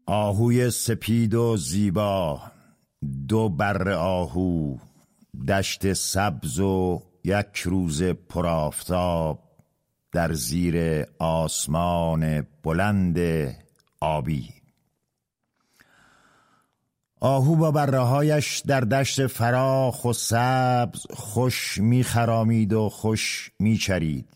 آهوی سپید و زیبا، دو بره آهو، دشت سبز و یک روز پر آفتاب در زیر آسمان بلند آبی. آهو با بره‌هایش در دشت فراخ و سبز خوش می‌خرامید و خوش می‌چرید.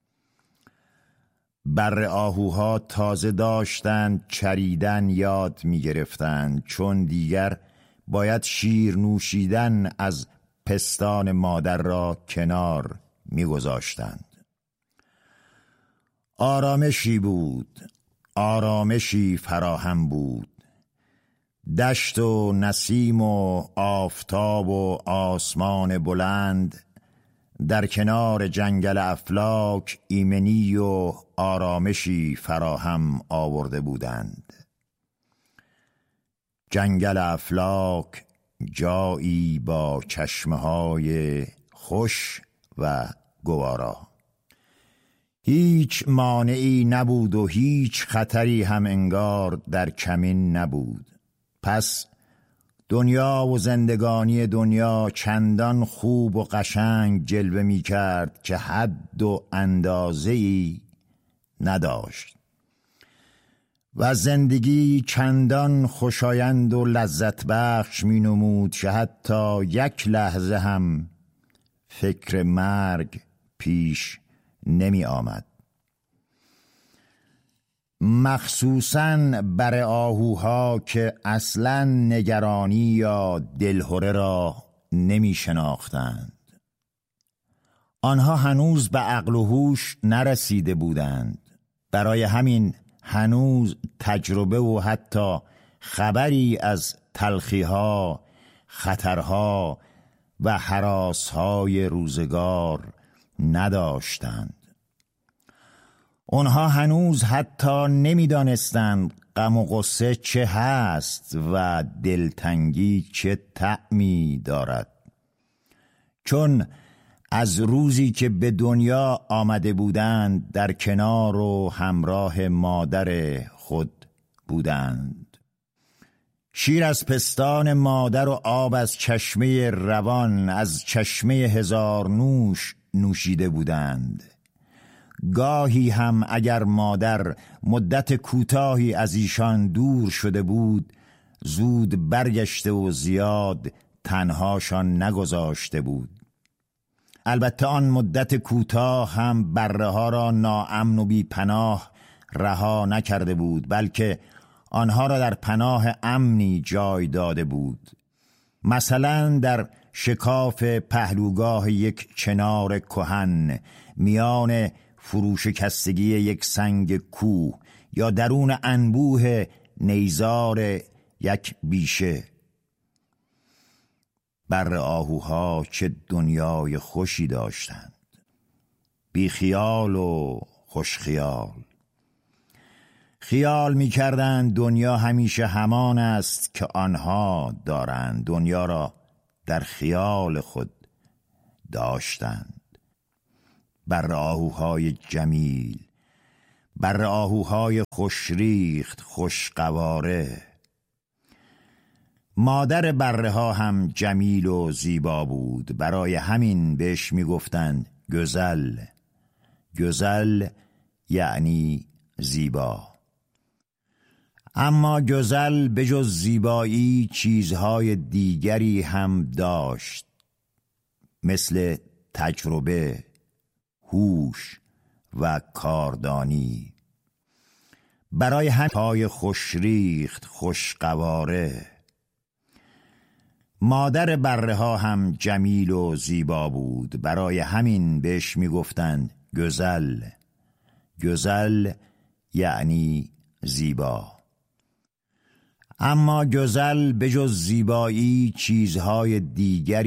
بره آهوها تازه داشتند چریدن یاد می‌گرفتند، چون دیگر باید شیر نوشیدن از پستان مادر را کنار می‌گذاشتند. آرامشی بود، آرامشی فراهم بود. دشت و نسیم و آفتاب و آسمان بلند در کنار جنگل افلاک ایمنی و آرامشی فراهم آورده بودند. جنگل افلاک جایی با چشمه‌های خوش و گوارا. هیچ مانعی نبود و هیچ خطری هم انگار در کمین نبود. پس دنیا و زندگانی دنیا چندان خوب و قشنگ جلوه می کرد که حد و اندازه‌ای نداشت و زندگی چندان خوشایند و لذت بخش می نمود که حتی یک لحظه هم فکر مرگ پیش نمی آمد. مخصوصاً بر آهوها که اصلاً نگرانی یا دلهره را نمی شناختند. آنها هنوز به عقل و هوش نرسیده بودند. برای همین هنوز تجربه و حتی خبری از تلخی‌ها، خطرها و هراس‌های روزگار نداشتند. آنها هنوز حتی نمی‌دانستند غم و غصه چه هست و دلتنگی چه طعمی دارد، چون از روزی که به دنیا آمده بودند در کنار و همراه مادر خود بودند. شیر از پستان مادر و آب از چشمه روان، از چشمه هزار نوش نوشیده بودند. گاهی هم اگر مادر مدت کوتاهی از ایشان دور شده بود، زود برگشته و زیاد تنهاشان نگذاشته بود. البته آن مدت کوتاه هم بره ها را ناامن و بی پناه رها نکرده بود، بلکه آنها را در پناه امنی جای داده بود. مثلا در شکاف پهلوگاه یک چنار کهن، میان فروشکستگی یک سنگ کوه، یا درون انبوه نیزار یک بیشه. بره آهوها چه دنیای خوشی داشتند، بی خیال و خوش خیال. خیال می کردند دنیا همیشه همان است که آنها دارند. دنیا را در خیال خود داشتند. بره آهوهای جمیل، بره آهوهای خوشریخت، خوشقواره. مادر بره ها هم جمیل و زیبا بود، برای همین بهش می گفتند گزل. گزل یعنی زیبا. اما گزل به جز زیبایی چیزهای دیگری هم داشت، مثل تجربه، هوش و کاردانی. برای همین پای خوشریخت، خوشقواره. مادر بره ها هم جمیل و زیبا بود، برای همین بهش می گفتند گزل. گزل یعنی زیبا. اما گزل به جز زیبایی چیزهای دیگری